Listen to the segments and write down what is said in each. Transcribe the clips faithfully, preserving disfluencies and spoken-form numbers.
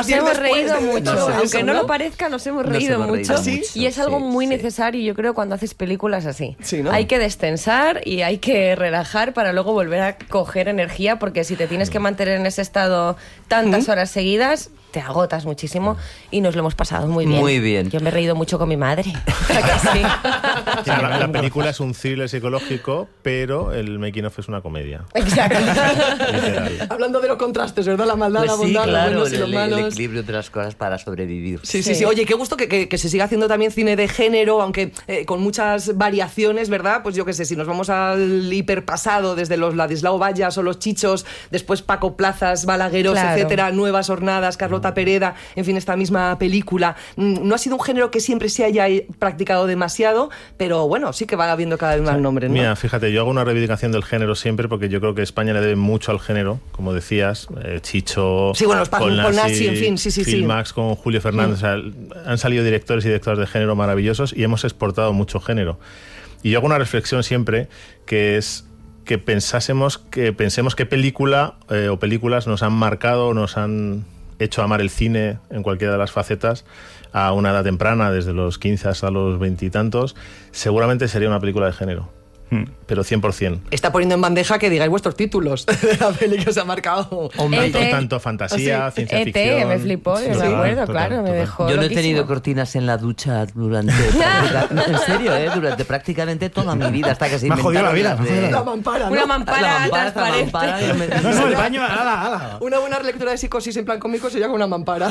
nos hemos después, reído de, mucho, no sé, aunque eso, no, ¿no? lo parezca, nos hemos Nos reído hemos mucho, reído mucho, y es algo sí, muy sí. necesario, yo creo, cuando haces películas así. Sí, ¿no? Hay que destensar y hay que relajar para luego volver a coger energía, porque si te tienes que mantener en ese estado tantas horas seguidas, te agotas muchísimo, y nos lo hemos pasado muy bien. Muy bien. Yo me he reído mucho con mi madre. ¿A que sí? O sea, la, la película es un thriller psicológico, pero el making of es una comedia. Exacto. Literal. Hablando de los contrastes, ¿verdad? La maldad, Pues la sí, bondad, claro, los buenos y el, los el malos. equilibrio de las cosas para sobrevivir. Sí, sí, Sí. sí. Oye, qué gusto que, que, que se siga haciendo también cine de género, aunque eh, con muchas variaciones, ¿verdad? Pues yo qué sé, si nos vamos al hiperpasado, desde los Ladislao Vallas o los Chichos, después Paco Plazas, Balagueros, Claro. etcétera, Nuevas Hornadas, Carlota Pereda, en fin, esta misma película. Mm, No ha sido un género que siempre se haya practicado demasiado, pero bueno, sí que va habiendo cada vez más nombres, ¿no? Mira, fíjate, yo hago una reivindicación del género siempre porque yo creo que España le debe mucho al género, como decías, eh, Chicho, Sí, bueno, los Paz- Polnazzi, en fin, sí, sí, sí. Filmax con Julio Fernández, o sea, han salido directores y directoras de género maravillosos y hemos exportado mucho género. Y yo hago una reflexión siempre que es que pensásemos que pensemos qué película eh, o películas nos han marcado, nos han hecho amar el cine en cualquiera de las facetas a una edad temprana, desde los quince hasta los veintitantos. Seguramente sería una película de género, pero cien por ciento. Está poniendo en bandeja que digáis vuestros títulos de la peli que os ha marcado. E T. Tanto, tanto fantasía, Ah, sí. ciencia E T, ficción. me flipó, yo me Total, acuerdo, total, claro, me total. dejó Yo no he loquísimo. tenido cortinas en la ducha durante práctica- no, en serio, ¿eh? Durante prácticamente toda mi vida, hasta que se Me ha jodido la inventaron vida, las me ha de- La mampara, ¿no? Una mampara la mampara, la transparente. mampara, yo me- No, no, el baño, ala, ala. Una buena lectura de psicosis en plan cómico sería con una mampara.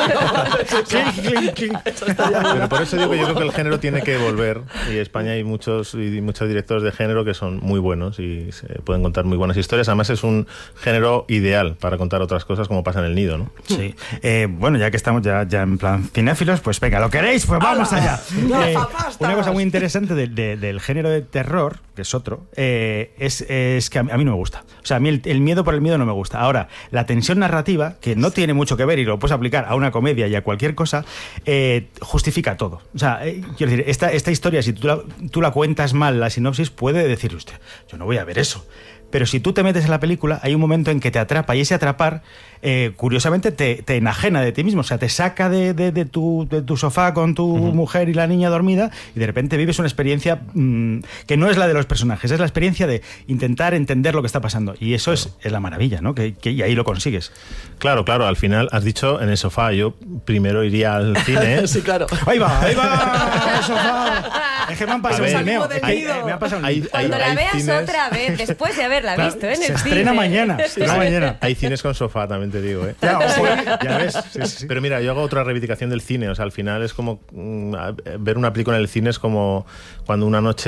Clink, clink, clink. Pero por eso digo que yo creo que el género tiene que volver, y en España hay muchos y muchos directores de género que son muy buenos y se pueden contar muy buenas historias. Además es un género ideal para contar otras cosas, como pasa en El Nido, ¿no? Sí. Eh, bueno, ya que estamos ya, ya en plan cinéfilos, pues venga, ¿lo queréis? Pues vamos allá. Eh, una cosa muy interesante de- de- del género de terror, que es otro, eh, es, es que a mí, a mí no me gusta. O sea, a mí el, el miedo por el miedo no me gusta. Ahora, la tensión narrativa, que no tiene mucho que ver y lo puedes aplicar a una comedia y a cualquier cosa, eh, justifica todo. O sea, eh, quiero decir, esta, esta historia, si tú la, tú la cuentas mal, la sinopsis, puede decir usted, yo no voy a ver eso. Pero si tú te metes en la película, hay un momento en que te atrapa, y ese atrapar, eh, curiosamente, te, te enajena de ti mismo. O sea, te saca de, de, de, tu, de tu sofá con tu uh-huh. mujer y la niña dormida, y de repente vives una experiencia mmm, que no es la de los personajes, es la experiencia de intentar entender lo que está pasando. Y eso claro. es, es la maravilla, ¿no? Que, que, y ahí lo consigues. Claro, claro. Al final has dicho en el sofá. Yo primero iría al cine. Sí, claro. Ahí va, ahí va, el sofá. Es que me han pasado el meo. Hay, me ha pasado hay, Cuando hay, la hay veas cines... otra vez, después de haberla claro, visto en se el estrena cine. mañana, se estrena mañana. Hay cines con sofá, también te digo, ¿eh? Ya, ojo, ya ves. Sí, sí, sí. Pero mira, yo hago otra reivindicación del cine. O sea, al final es como mm, ver una película en el cine es como cuando una noche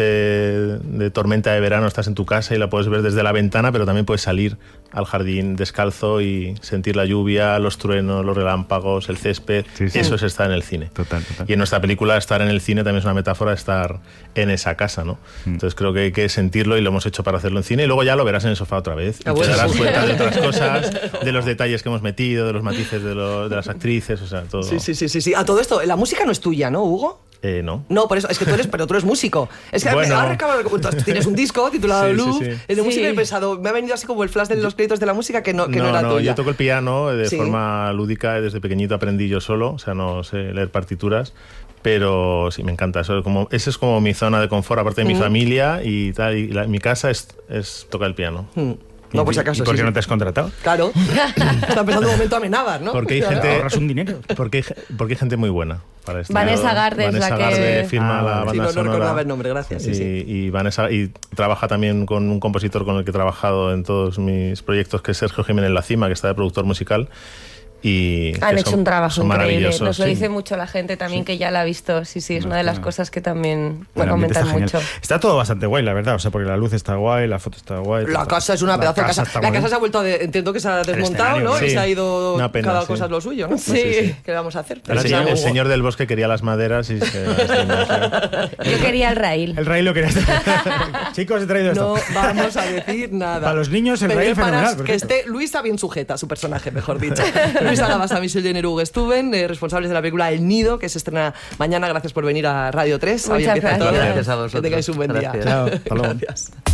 de tormenta de verano estás en tu casa y la puedes ver desde la ventana, pero también puedes salir al jardín descalzo y sentir la lluvia, los truenos, los relámpagos, el césped. Sí, sí. Eso es estar en el cine. Total, total. Y en nuestra película estar en el cine también es una metáfora de estar en esa casa, ¿no? Mm. Entonces creo que hay que sentirlo y lo hemos hecho para hacerlo en cine, y luego ya lo verás en el sofá otra vez y ah, bueno, te darás sí. cuenta de otras cosas, de los detalles que hemos metido, de los matices de, lo, de las actrices, o sea, todo. Sí, sí, sí, sí, sí. A todo esto, la música no es tuya, ¿no, Hugo? Eh, no. No, por eso, es que tú eres, pero tú eres músico. Es que bueno. ahora tienes un disco titulado sí, Luz, sí, sí. de música, sí. y he pensado, me ha venido así como el flash de los créditos de la música que no, que no, no era no, tuya. Yo toco el piano de sí. forma lúdica, desde pequeñito aprendí yo solo, o sea, no sé leer partituras, pero sí, me encanta. Eso es como, esa es como mi zona de confort, aparte de mi mm. familia y tal, y la, mi casa es, es tocar el piano. Mm. No, por si acaso. ¿Y por qué sí, no sí. te has contratado? Claro. Está empezando un momento a Amenábar, ¿no? Porque hay gente. Ahorras un dinero. Porque hay, porque hay gente muy buena para esto. Vanessa Garde es la que. Garde firma ah, la banda sí, no, no sonora. recordaba el nombre, gracias. Sí, y, sí. y Vanessa y trabaja también con un compositor con el que he trabajado en todos mis proyectos, que es Sergio Jiménez Lacima, que está de productor musical. Y han hecho son, un trabajo increíble. Nos lo sí. dice mucho la gente también sí. que ya la ha visto. Sí, sí, es una de las cosas que también me bueno, comentan está mucho. Está todo bastante guay, la verdad. O sea, porque la luz está guay, la foto está guay. La está... casa es una pedazo de casa. casa la casa se ha vuelto, de, entiendo que se ha desmontado, ¿no? Sí. Y se ha ido pena, cada sí. cosa es lo suyo, ¿no? Sí. sí, sí. ¿Qué vamos a hacer? El, Pero señor, ya, el señor del bosque quería las maderas y se Yo quería el raíl. El raíl lo quería. Chicos, he traído esto. No vamos a decir nada. Para los niños el raíl es fenomenal. Que esté Luisa bien sujeta, su personaje, mejor dicho. Luisa Navas, Michelle Jenner, Hugo Stuben, eh, responsables de la película El Nido, que se estrena mañana. Gracias por venir a Radio tres. Muchas gracias. Gracias a vosotros. Que tengáis un buen gracias. día. Chao, hasta luego. Gracias.